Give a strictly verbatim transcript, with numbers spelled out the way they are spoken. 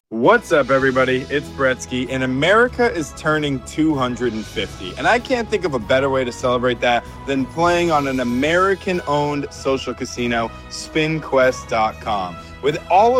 What's up, everybody? It's Bretsky, and America is turning two hundred fifty. And I can't think of a better way to celebrate that than playing on an American-owned social casino, spin quest dot com. With all